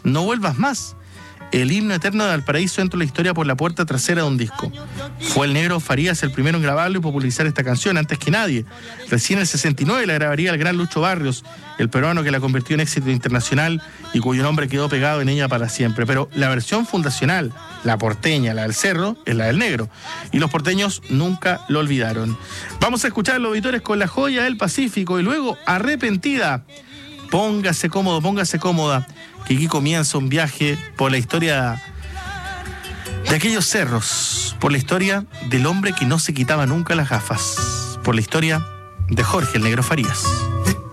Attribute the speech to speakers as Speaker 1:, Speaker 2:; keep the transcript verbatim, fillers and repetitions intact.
Speaker 1: No vuelvas más. El himno eterno de Valparaíso entró en la historia por la puerta trasera de un disco. Fue el Negro Farías el primero en grabarlo y popularizar esta canción antes que nadie. Recién en el sesenta y nueve la grabaría el gran Lucho Barrios, el peruano que la convirtió en éxito internacional y cuyo nombre quedó pegado en ella para siempre. Pero la versión fundacional, la porteña, la del Cerro, es la del Negro. Y los porteños nunca lo olvidaron. Vamos a escuchar a los auditores con La Joya del Pacífico y luego Arrepentida. Póngase cómodo, póngase cómoda, que aquí comienza un viaje por la historia de aquellos cerros, por la historia del hombre que no se quitaba nunca las gafas, por la historia de Jorge el Negro Farías.